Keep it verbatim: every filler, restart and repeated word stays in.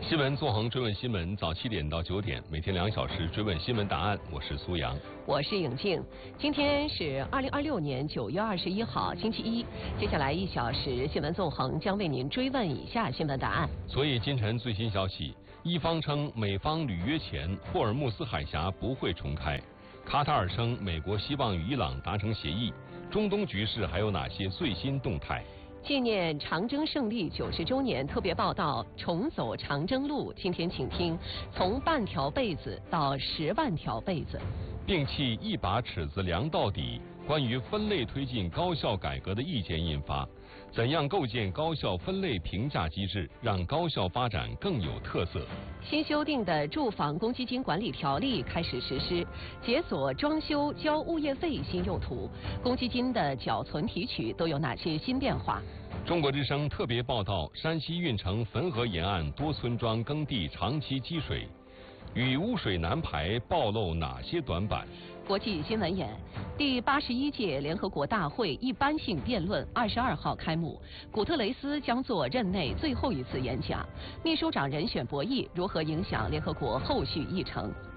新闻纵横追问新闻，早七点到九点，每天两小时追问新闻答案。我是苏阳， 我是颖静。今天是二零二六年九月二十一号，星期一。接下来一小时，新闻纵横将为您追问以下新闻答案。 所以今晨最新消息，伊方称美方履约前，霍尔木斯海峡不会重开。卡塔尔称美国希望与伊朗达成协议。中东局势还有哪些最新动态？ 纪念长征胜利九十周年特别报道《重走长征路》，今天请听从半条被子到十万条被子。 摒弃一把尺子量到底，关于分类推进高校改革的意见印发。怎样构建高校分类评价机制，让高校发展更有特色？ 新修订的住房公积金管理条例开始实施，解锁装修交物业费新用途，公积金的缴存提取都有哪些新变化？ 中国之声特别报道：山西运城汾河沿岸多村庄耕地长期积水，与污水难排暴露哪些短板？ 国际新闻眼：第八十一届联合国大会一般性辩论二十二号开幕，古特雷斯将做任内最后一次演讲。秘书长人选博弈如何影响联合国后续议程？